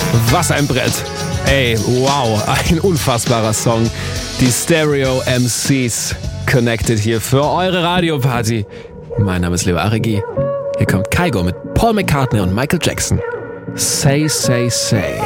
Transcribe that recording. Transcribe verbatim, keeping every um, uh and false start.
Was ein Brett. Ey, wow, ein unfassbarer Song. Die Stereo M Cs connected hier für eure Radioparty. Mein Name ist Leo Arigi. Hier kommt Kygo mit Paul McCartney und Michael Jackson. Say, say, say.